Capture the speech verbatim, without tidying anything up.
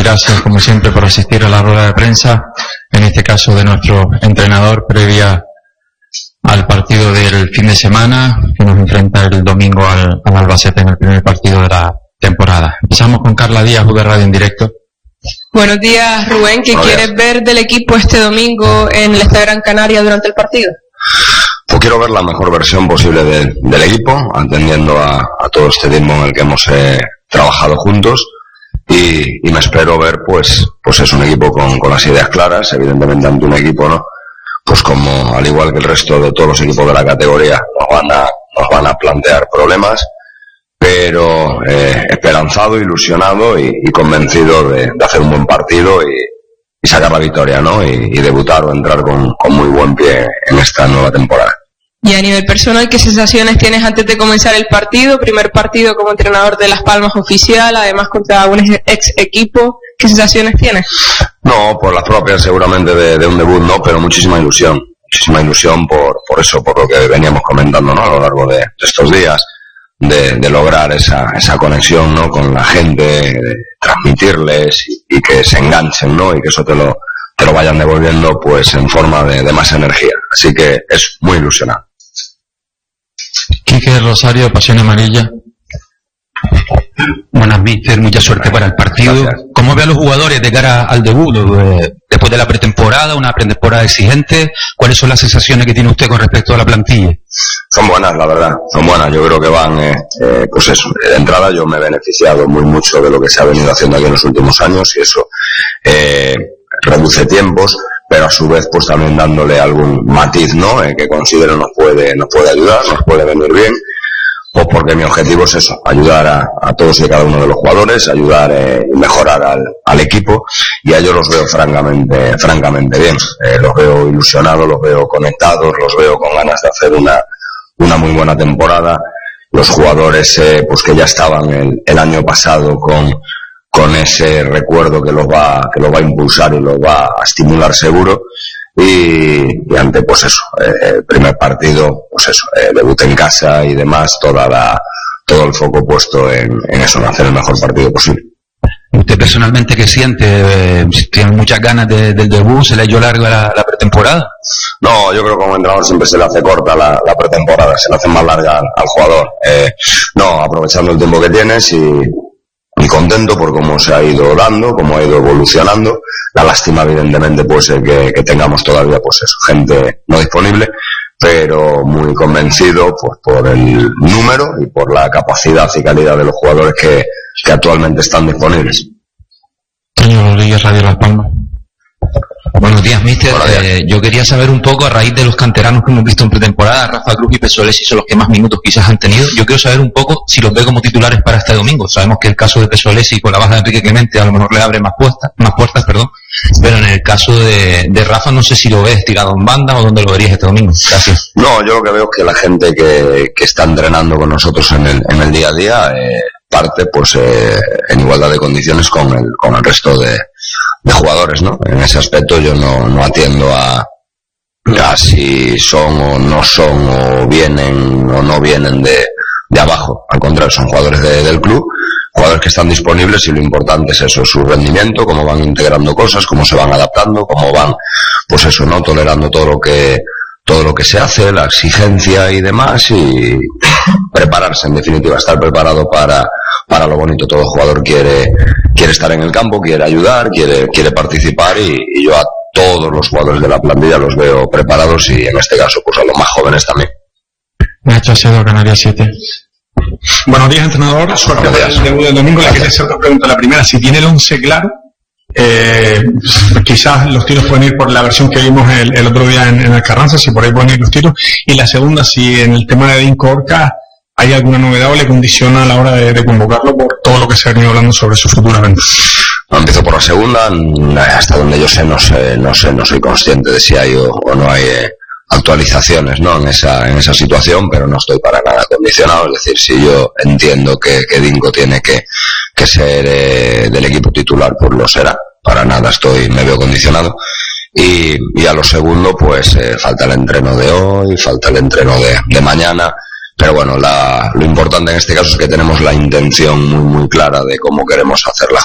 gracias como siempre por asistir a la rueda de prensa, en este caso de nuestro entrenador, previa al partido del fin de semana que nos enfrenta el domingo al, al Albacete en el primer partido de la temporada. Empezamos con Carla Díaz, V Radio en directo. Buenos días, Rubén. ¿Qué quieres ver del equipo este domingo en el Estadio Gran Canaria durante el partido? Pues quiero ver la mejor versión posible de, del equipo, atendiendo a, a todo este ritmo en el que hemos eh, trabajado juntos, y, y me espero ver, pues, pues es un equipo con, con las ideas claras, evidentemente ante un equipo, ¿no? Pues como, al igual que el resto de todos los equipos de la categoría, nos van a, nos van a plantear problemas, pero eh, esperanzado, ilusionado y, y convencido de, de hacer un buen partido y, y sacar la victoria, ¿no? Y, y debutar o entrar con, con muy buen pie en esta nueva temporada. Y a nivel personal, ¿qué sensaciones tienes antes de comenzar el partido? Primer partido como entrenador de Las Palmas oficial, además contra un ex equipo. ¿Qué sensaciones tienes? No, por las propias seguramente de, de un debut, no, pero muchísima ilusión. Muchísima ilusión por, por eso, por lo que veníamos comentando, ¿no? A lo largo de, de estos días. De, de lograr esa, esa conexión, ¿no? Con la gente, de transmitirles y, y que se enganchen, ¿no? Y que eso te lo, te lo vayan devolviendo, pues, en forma de, de más energía. Así que es muy ilusionante. Quique Rosario, Pasión Amarilla. Buenas, míster, mucha suerte para el partido. Gracias. ¿Cómo ve a los jugadores de cara al debut? Eh, después de la pretemporada, una pretemporada exigente, ¿cuáles son las sensaciones que tiene usted con respecto a la plantilla? Son buenas, la verdad, son buenas. Yo creo que van, eh, eh, pues eso, de entrada yo me he beneficiado muy mucho de lo que se ha venido haciendo aquí en los últimos años y eso eh, reduce tiempos, pero a su vez pues también dándole algún matiz, ¿no? Eh, que considero nos puede, nos puede ayudar, nos puede venir bien. Pues porque mi objetivo es eso, ayudar a, a todos y cada uno de los jugadores, ayudar eh, y mejorar al, al equipo, y a ellos los veo francamente, francamente bien. Eh, los veo ilusionados, los veo conectados, los veo con ganas de hacer una, una muy buena temporada. Los jugadores eh, pues que ya estaban el, el año pasado con, con ese recuerdo que los va, que los va a impulsar y los va a estimular seguro. Y, y ante pues eso, eh, el primer partido, pues eso, eh, debut en casa y demás, toda la, todo el foco puesto en, en eso, en hacer el mejor partido posible. ¿Usted personalmente qué siente? Eh, ¿Tiene muchas ganas de, del debut? ¿Se le ha hecho larga la, la pretemporada? No, yo creo que como entrenador siempre se le hace corta la, la pretemporada, se le hace más larga al, al jugador. Eh, no, aprovechando el tiempo que tienes y, y contento por cómo se ha ido dando, cómo ha ido evolucionando. La lástima, evidentemente, pues eh, que, que tengamos todavía, pues eso, gente no disponible, pero muy convencido pues por el número y por la capacidad y calidad de los jugadores que, que actualmente están disponibles. Toño Rodríguez, Radio Las Palmas. Buenos días, míster. Buenos días. Eh, yo quería saber un poco, a raíz de los canteranos que hemos visto en pretemporada, Rafa Cruz y Pesolesi son los que más minutos quizás han tenido. Yo quiero saber un poco si los ve como titulares para este domingo. Sabemos que el caso de Pesolesi con la baja de Enrique Clemente a lo mejor le abre más puertas, más puertas, perdón. Pero en el caso de, de Rafa no sé si lo ves tirado en banda o dónde lo verías este domingo. Gracias. No, yo lo que veo es que la gente que, que está entrenando con nosotros en el, en el día a día eh, parte pues eh, en igualdad de condiciones con el, con el resto de, de jugadores, ¿no? En ese aspecto yo no, no atiendo a, a si son o no son o vienen o no vienen de, de abajo. Al contrario, son jugadores de, del club, jugadores que están disponibles y lo importante es eso, su rendimiento, cómo van integrando cosas, cómo se van adaptando, cómo van, pues eso, no tolerando todo lo que todo lo que se hace, la exigencia y demás, y prepararse, en definitiva, estar preparado para, para lo bonito. Todo jugador quiere, quiere estar en el campo, quiere ayudar, quiere, quiere participar, y, y yo a todos los jugadores de la plantilla los veo preparados, y en este caso, pues a los más jóvenes también. Nacho Acedo, Canarias siete. Buenos días, entrenador. Suerte para el debut del domingo. Le quería hacer otra pregunta. La primera, si tiene el once claro, eh, quizás los tiros pueden ir por la versión que vimos el, el otro día en, en el Carranza, si por ahí pueden ir los tiros. Y la segunda, si en el tema de Dinko Orca hay alguna novedad o le condiciona a la hora de, de convocarlo por todo lo que se ha venido hablando sobre su futura venta. No, empiezo por la segunda. Hasta donde yo sé, no sé, no sé, no soy consciente de si hay o, o no hay eh, actualizaciones, ¿no? En esa, en esa situación, pero no estoy para nada condicionado. Es decir, si yo entiendo que, que Dinko tiene que, que ser eh, del equipo titular, pues lo será. Para nada estoy, me veo condicionado. Y, y a lo segundo, pues eh, falta el entreno de hoy, falta el entreno de, de mañana. Pero bueno, la, lo importante en este caso es que tenemos la intención muy muy clara de cómo queremos hacer las